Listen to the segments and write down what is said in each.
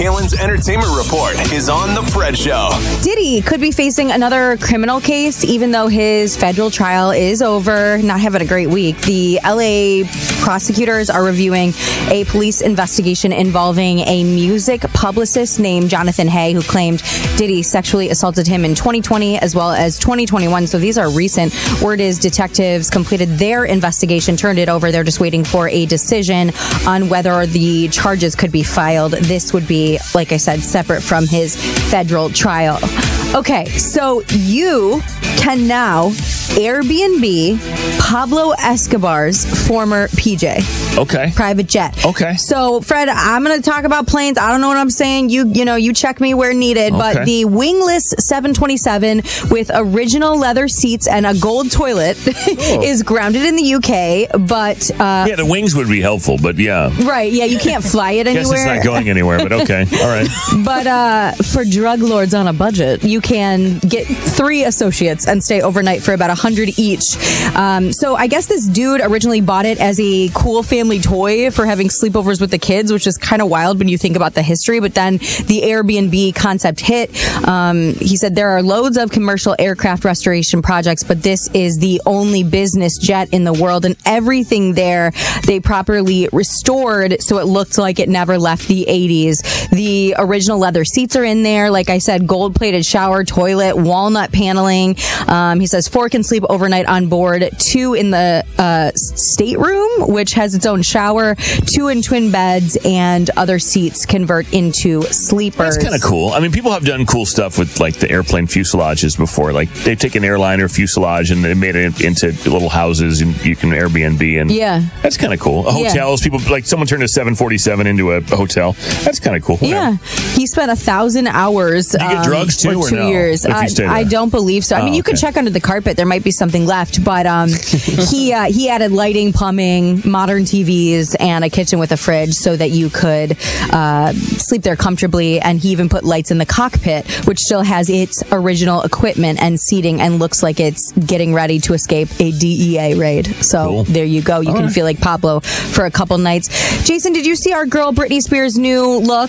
Kalen's Entertainment Report is on The Fred Show. Diddy could be facing another criminal case, even though his federal trial is over. Not having a great week. The LA prosecutors are reviewing a police investigation involving a music publicist named Jonathan Hay, who claimed Diddy sexually assaulted him in 2020 as well as 2021. So these are recent. Word is detectives completed their investigation, turned it over. They're just waiting for a decision on whether the charges could be filed. This would be, like I said, separate from his federal trial. Okay, so you can now Airbnb Pablo Escobar's former PJ. Okay. Private jet. Okay. So, Fred, I'm going to talk about planes. I don't know what I'm saying. You check me where needed. Okay. But the wingless 727 with original leather seats and a gold toilet is grounded in the UK. But yeah, the wings would be helpful, but yeah. Right. Yeah, you can't fly it anywhere. Guess it's not going anywhere, but okay. All right. But for drug lords on a budget, you can get 3 associates and stay overnight for about $100 each. So I guess this dude originally bought it as a cool family toy for having sleepovers with the kids, which is kind of wild when you think about the history. But then the Airbnb concept hit. He said there are loads of commercial aircraft restoration projects, but this is the only business jet in the world, and everything there they properly restored so it looked like it never left the 80s. The original leather seats are in there. Like I said, gold-plated shower, toilet, walnut paneling. He says 4 can sleep overnight on board, 2 in the stateroom, which has its own shower, 2 in twin beds, and other seats convert into sleepers. That's kind of cool. I mean, people have done cool stuff with like the airplane fuselages before. Like they've taken airliner fuselage and they made it into little houses and you can Airbnb, and yeah, that's kind of cool. Hotels, people like someone turned a 747 into a hotel. That's kind of cool. Yeah, he spent 1,000 hours. Did you get drugs too, or 2 no? years. I don't believe so. I mean, you could check under the carpet. There might be something left, but he added lighting, plumbing, modern TVs, and a kitchen with a fridge so that you could sleep there comfortably. And he even put lights in the cockpit, which still has its original equipment and seating and looks like it's getting ready to escape a DEA raid. So cool. There you go. You can feel like Pablo for a couple nights. Jason, did you see our girl Britney Spears' new look?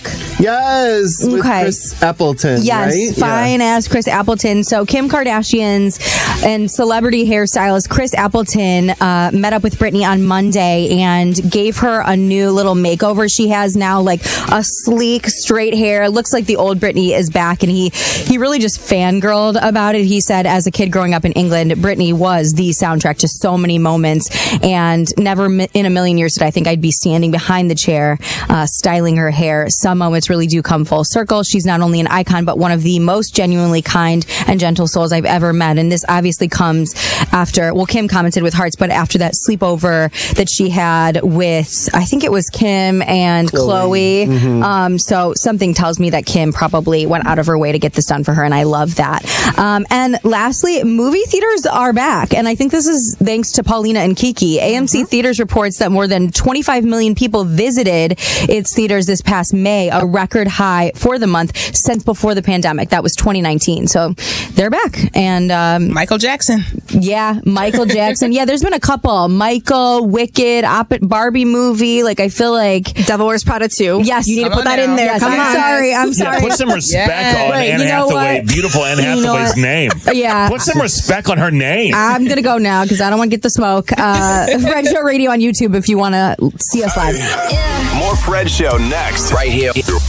Yes. With Chris Appleton. Yes, right? fine ass Chris Appleton. So Kim Kardashian's and celebrity hairstylist Chris Appleton met up with Britney on Monday and gave her a new little makeover. She has now like a sleek, straight hair. Looks like the old Britney is back, and he really just fangirled about it. He said, as a kid growing up in England, Britney was the soundtrack to so many moments, and never in a million years did I think I'd be standing behind the chair styling her hair. Some moments really do come full circle. She's not only an icon, but one of the most genuinely kind and gentle souls I've ever met. And this obviously comes after, well, Kim commented with hearts, but after that sleepover that she had with, I think it was Kim and Chloe. Mm-hmm. So something tells me that Kim probably went out of her way to get this done for her, and I love that. And lastly, movie theaters are back, and I think this is thanks to Paulina and Kiki. AMC Theaters reports that more than 25 million people visited its theaters this past May, a record high for the month since before the pandemic. That was 2019. So they're back. And Michael Jackson. Yeah, Michael Jackson. Yeah, there's been a couple. Michael, Wicked, Barbie movie. Like, I feel like Devil Wears Prada 2. Yes, you need to put that in there. Yes, Come on. I'm sorry. Put some respect on Anne Hathaway. Beautiful Anne Hathaway's name. Yeah. Put some respect on her name. I'm going to go now because I don't want to get the smoke. Fred Show Radio on YouTube if you want to see us live. More Fred Show next. Right here.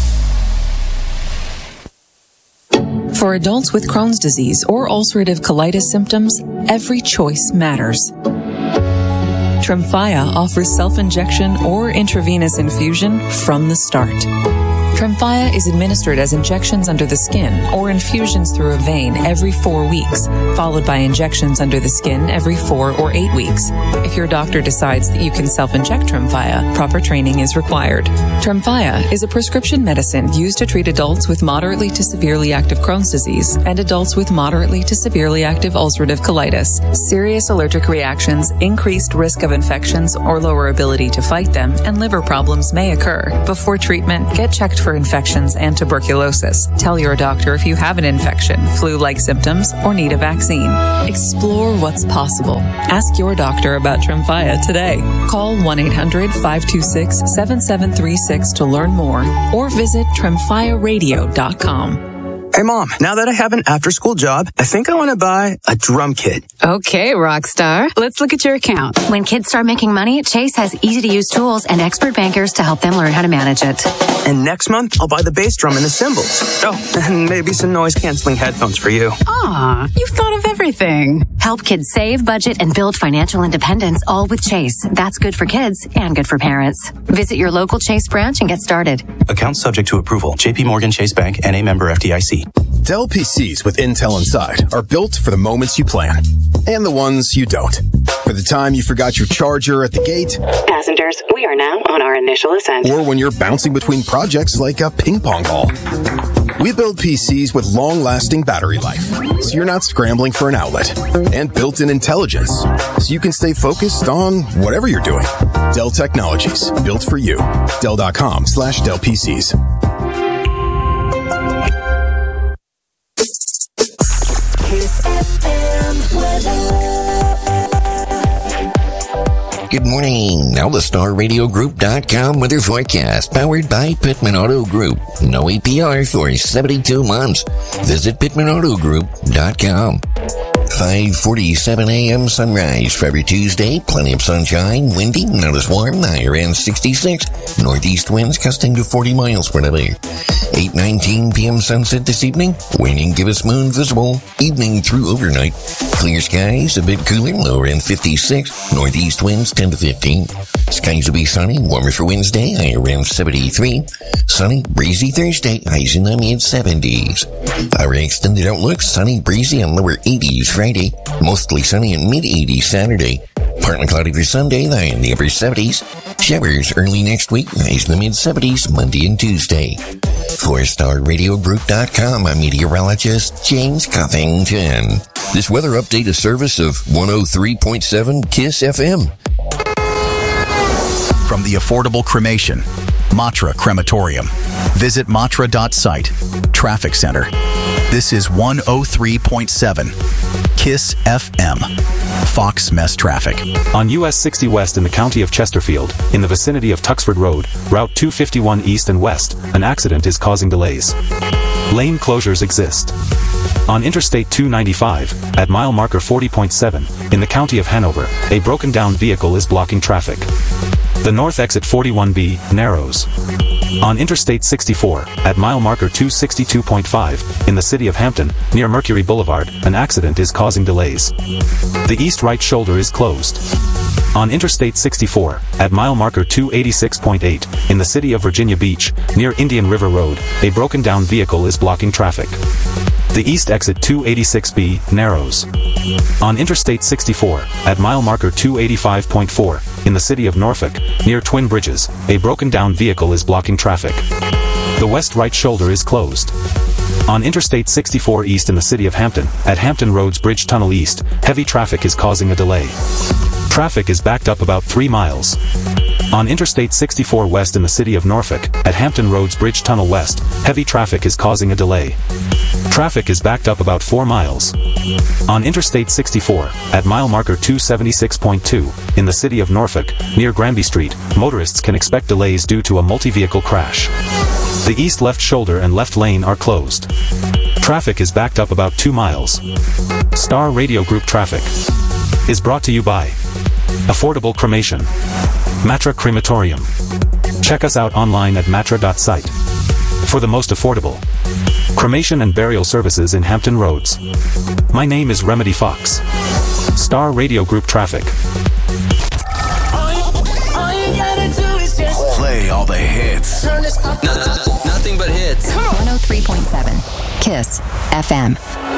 For adults with Crohn's disease or ulcerative colitis symptoms, every choice matters. Tremfya offers self-injection or intravenous infusion from the start. Tremfya is administered as injections under the skin or infusions through a vein every 4 weeks, followed by injections under the skin every 4 or 8 weeks. If your doctor decides that you can self-inject Tremfya, proper training is required. Tremfya is a prescription medicine used to treat adults with moderately to severely active Crohn's disease and adults with moderately to severely active ulcerative colitis. Serious allergic reactions, increased risk of infections or lower ability to fight them, and liver problems may occur. Before treatment, get checked for infections and tuberculosis. Tell your doctor if you have an infection, flu-like symptoms, or need a vaccine. Explore what's possible. Ask your doctor about Tremfya today. Call 1-800-526-7736 to learn more or visit TremfyaRadio.com. Hey, Mom, now that I have an after-school job, I think I want to buy a drum kit. Okay, Rockstar. Let's look at your account. When kids start making money, Chase has easy-to-use tools and expert bankers to help them learn how to manage it. And next month, I'll buy the bass drum and the cymbals. Oh, and maybe some noise-canceling headphones for you. Aw, you've thought of everything. Help kids save, budget, and build financial independence, all with Chase. That's good for kids and good for parents. Visit your local Chase branch and get started. Account subject to approval. J.P. Morgan Chase Bank, N.A. member FDIC. Dell PCs with Intel inside are built for the moments you plan and the ones you don't. For the time you forgot your charger at the gate. Passengers, we are now on our initial ascent. Or when you're bouncing between projects like a ping pong ball. We build PCs with long-lasting battery life, so you're not scrambling for an outlet. And built-in intelligence, so you can stay focused on whatever you're doing. Dell Technologies, built for you. Dell.com/Dell PCs. Good morning. Now the StarRadioGroup.com weather forecast, powered by Pittman Auto Group. No APR for 72 months. Visit PittmanAutoGroup.com. 5:47 a.m. sunrise for every Tuesday. Plenty of sunshine, windy, not as warm. Higher end 66. Northeast winds gusting to 40 miles per hour. 8:19 p.m. sunset this evening. Waning gibbous moon visible. Evening through overnight. Clear skies, a bit cooler. Lower end 56. Northeast winds 10 to 15. Skies will be sunny. Warmer for Wednesday. Higher end 73. Sunny, breezy Thursday. Highs in the mid 70s. Our extended outlook. Sunny, breezy, and lower 80s Friday. Mostly sunny and mid 80s Saturday. Partly cloudy for Sunday. High in the upper 70s. Showers early next week. Highs in the mid 70s Monday and Tuesday. For StarRadioGroup.com, I'm meteorologist James Covington. This weather update is service of 103.7 KISS FM. From the affordable cremation, Matra Crematorium. Visit matra.site. Traffic Center. This is 103.7 KISS FM. Fox Mess Traffic. On US 60 West in the county of Chesterfield, in the vicinity of Tuxford Road, Route 251 East and West, an accident is causing delays. Lane closures exist. On Interstate 295, at mile marker 40.7, in the county of Hanover, a broken down vehicle is blocking traffic. The north exit 41B narrows. On Interstate 64, at mile marker 262.5, in the city of Hampton, near Mercury Boulevard, an accident is causing delays. The east right shoulder is closed. On Interstate 64, at mile marker 286.8, in the city of Virginia Beach, near Indian River Road, a broken down vehicle is blocking traffic. The east exit 286B narrows. On Interstate 64, at mile marker 285.4, in the city of Norfolk, near Twin Bridges, a broken down vehicle is blocking traffic. The west right shoulder is closed. On Interstate 64 East in the city of Hampton, at Hampton Roads Bridge Tunnel East, heavy traffic is causing a delay. Traffic is backed up about 3 miles. On Interstate 64 West in the city of Norfolk, at Hampton Roads Bridge Tunnel West, heavy traffic is causing a delay. Traffic is backed up about 4 miles. On Interstate 64, at mile marker 276.2, in the city of Norfolk, near Granby Street, motorists can expect delays due to a multi-vehicle crash. The east left shoulder and left lane are closed. Traffic is backed up about 2 miles. Star Radio Group Traffic is brought to you by Affordable Cremation, Matra Crematorium. Check us out online at matra.site for the most affordable cremation and burial services in Hampton Roads. My name is Remedy Fox. Star Radio Group Traffic. Play all the hits. Nothing but hits. 103.7 KISS FM.